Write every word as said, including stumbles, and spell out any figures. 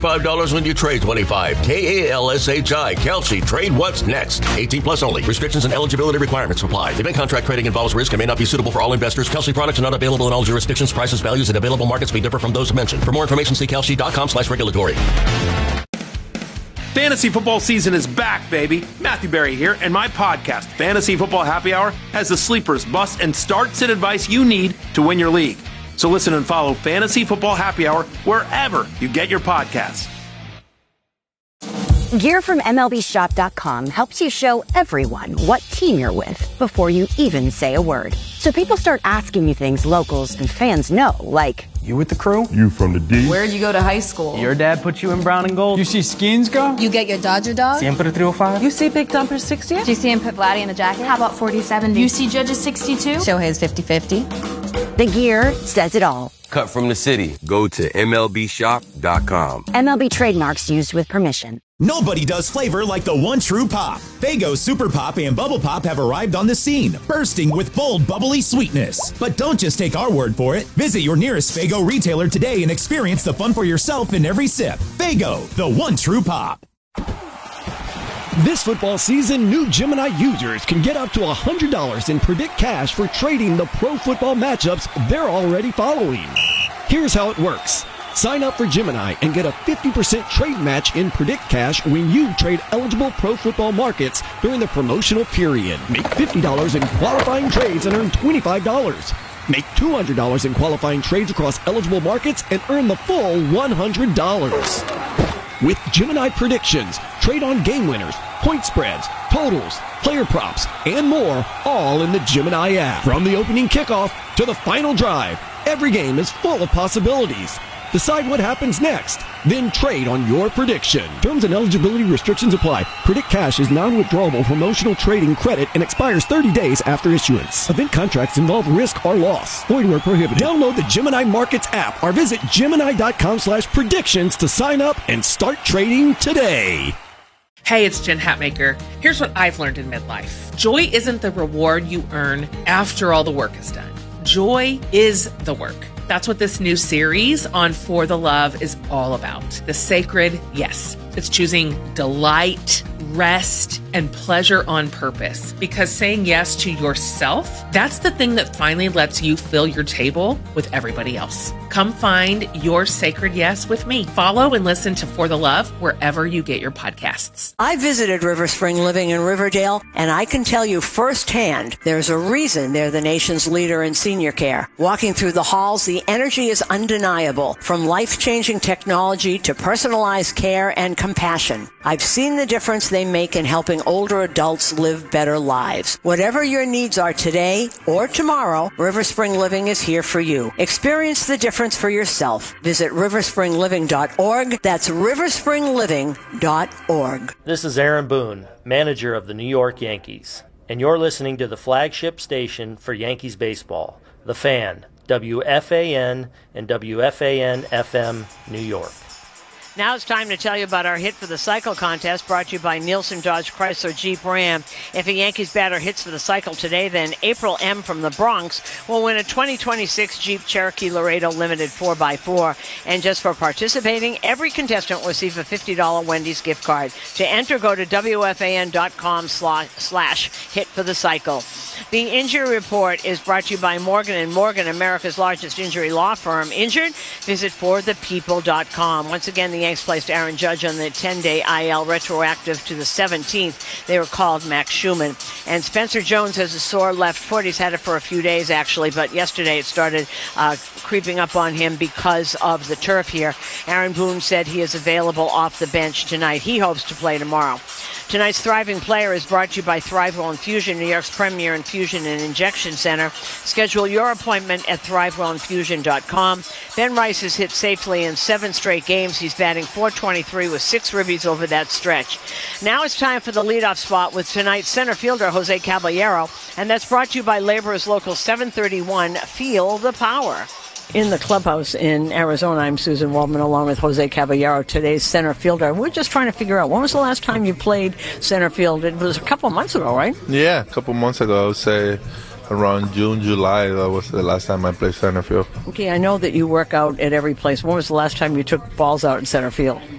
five dollars when you trade twenty-five. K A L S H I. Kalshi. Trade what's next. eighteen plus only. Restrictions and eligibility requirements apply. Event contract trading involves risk and may not be suitable for all investors. Kalshi products are not available in all jurisdictions. Prices, values, and available markets may differ from those mentioned. For more information, see kalshi.com slash regulatory. Fantasy football season is back, baby. Matthew Berry here, and my podcast, Fantasy Football Happy Hour, has the sleepers, busts, and starts and advice you need to win your league. So listen and follow Fantasy Football Happy Hour wherever you get your podcasts. Gear from M L B Shop dot com helps you show everyone what team you're with before you even say a word. So people start asking you things locals and fans know, like, you with the crew? You from the D? Where'd you go to high school? Your dad put you in brown and gold? You see Skins go? You get your Dodger dog? Siempre three oh five? You see Big Dumper sixty? Do you see him put Vladdy in the jacket? How about forty seventy? You see Judge's sixty-two? Shohei's fifty fifty? The gear says it all. Cut from the city. Go to M L B Shop dot com. M L B trademarks used with permission. Nobody does flavor like the one true pop. Faygo Super Pop and Bubble Pop have arrived on the scene, bursting with bold, bubbly sweetness. But don't just take our word for it. Visit your nearest Faygo retailer today and experience the fun for yourself in every sip. Faygo, the one true pop. This football season, new Gemini users can get up to one hundred dollars in Predict Cash for trading the pro football matchups they're already following. Here's how it works. Sign up for Gemini and get a fifty percent trade match in Predict Cash when you trade eligible pro football markets during the promotional period. Make fifty dollars in qualifying trades and earn twenty-five dollars. Make two hundred dollars in qualifying trades across eligible markets and earn the full one hundred dollars. With Gemini predictions, trade on game winners, point spreads, totals, player props, and more, all in the Gemini app. From the opening kickoff to the final drive, every game is full of possibilities. Decide what happens next, then trade on your prediction. Terms and eligibility restrictions apply. Predict Cash is non-withdrawable promotional trading credit and expires thirty days after issuance. Event contracts involve risk or loss. Void where prohibited. Download the Gemini Markets app or visit Gemini.com slash predictions to sign up and start trading today. Hey, it's Jen Hatmaker. Here's what I've learned in midlife. Joy isn't the reward you earn after all the work is done. Joy is the work. That's what this new series on For the Love is all about. The sacred yes. It's choosing delight, rest, and pleasure on purpose. Because saying yes to yourself, that's the thing that finally lets you fill your table with everybody else. Come find your sacred yes with me. Follow and listen to For the Love wherever you get your podcasts. I visited River Spring Living in Riverdale, and I can tell you firsthand, there's a reason they're the nation's leader in senior care. Walking through the halls, the energy is undeniable. From life-changing technology to personalized care and compassion. I've seen the difference they make in helping older adults live better lives. Whatever your needs are today or tomorrow, River Spring Living is here for you. Experience the difference for yourself. Visit river spring living dot org. That's river spring living dot org. This is Aaron Boone, manager of the New York Yankees, and you're listening to the flagship station for Yankees baseball, The Fan, W F A N and W F A N F M, New York. Now it's time to tell you about our Hit for the Cycle contest brought to you by Nielsen Dodge Chrysler Jeep Ram. If a Yankees batter hits for the cycle today, then April M. from the Bronx will win a twenty twenty-six Jeep Cherokee Laredo Limited four by four. And just for participating, every contestant will receive a fifty dollars Wendy's gift card. To enter, go to W F A N dot com slash hit for the cycle. The injury report is brought to you by Morgan and Morgan, America's largest injury law firm. Injured? Visit for the people dot com. Once again, the Yanks placed Aaron Judge on the ten-day I L retroactive to the seventeenth. They were called Max Schumann. And Spencer Jones has a sore left foot. He's had it for a few days, actually, but yesterday it started uh, creeping up on him because of the turf here. Aaron Boone said he is available off the bench tonight. He hopes to play tomorrow. Tonight's Thriving Player is brought to you by Thrivewell Infusion, New York's premier infusion and injection center. Schedule your appointment at thrivewell infusion dot com. Ben Rice has hit safely in seven straight games. He's batting four twenty-three with six ribbies over that stretch. Now it's time for the leadoff spot with tonight's center fielder, Jose Caballero, and that's brought to you by Laborers Local seven thirty-one. Feel the power. In the clubhouse in Arizona, I'm Susan Waldman along with Jose Caballero, today's center fielder. We're just trying to figure out, when was the last time you played center field? It was a couple months ago, right? Yeah, a couple months ago. I would say around June, July. That was the last time I played center field. Okay, I know that you work out at every place. When was the last time you took balls out in center field?